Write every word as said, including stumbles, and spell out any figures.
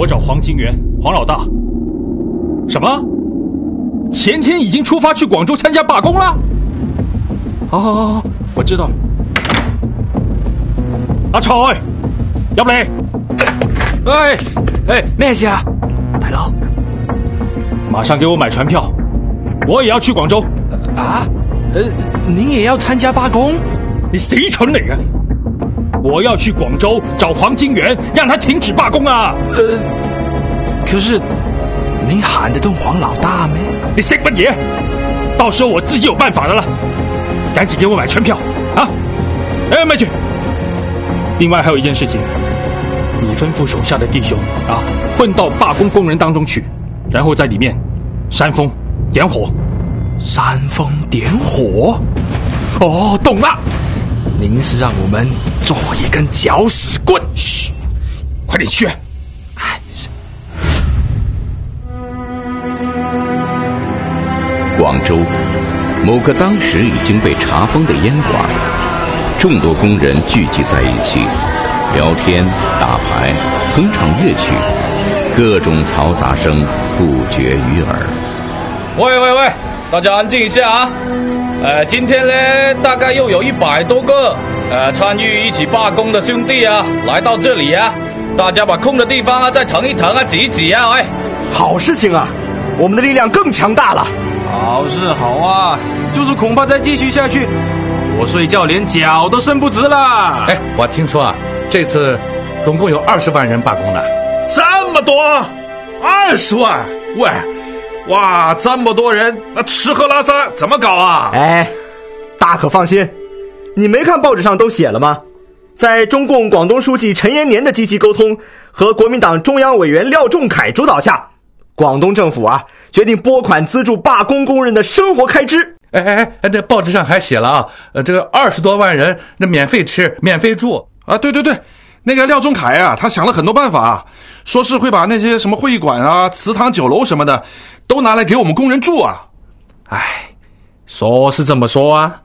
我找黄金元，黄老大。什么？前天已经出发去广州参加罢工了？好好好好，我知道了。阿財，入嚟。哎哎， 咩事啊，大佬？ 马上给我买船票，我也要去广州。 啊？呃，您也要参加罢工？ 你死蠢嚟啊！我要去广州找黄金元，让他停止罢工啊！ 呃，可是您喊得动黄老大咩？ 你识乜嘢？到时候我自己有办法的了。赶紧给我买船票啊！哎，麦去。另外还有一件事情，你吩咐手下的弟兄啊，混到罢工工人当中去，然后在里面煽风点火。 煽风点火？ 哦，懂了。 您是让我们做一根搅屎棍？ 嘘，快点去。 哎，是。 广州，某个当时已经被查封的烟馆，众多工人聚集在一起，聊天、打牌、哼唱乐曲，各种嘈杂声不绝于耳。 喂喂喂，大家安静一下啊！呃，今天呢，大概又有一百多个呃参与一起罢工的兄弟啊，来到这里啊，大家把空的地方啊再腾一腾啊，挤一挤啊，哎， 好事情啊，我们的力量更强大了。 好是好啊，就是恐怕再继续下去，我睡觉连脚都伸不直了。 哎，我听说啊，这次总共有二十万人罢工了。 这么多？二十万？喂！哇，这么多人，那吃喝拉撒怎么搞啊？ 哎，大可放心，你没看报纸上都写了吗？在中共广东书记陈延年的积极沟通和国民党中央委员廖仲恺主导下，广东政府啊决定拨款资助罢工工人的生活开支。 哎哎哎，这报纸上还写了啊，呃，这个二十多万人那免费吃、免费住啊！对对对，那个廖仲恺啊，他想了很多办法，说是会把那些什么会馆啊、祠堂、酒楼什么的，都拿来给我们工人住啊。 哎，说是这么说啊，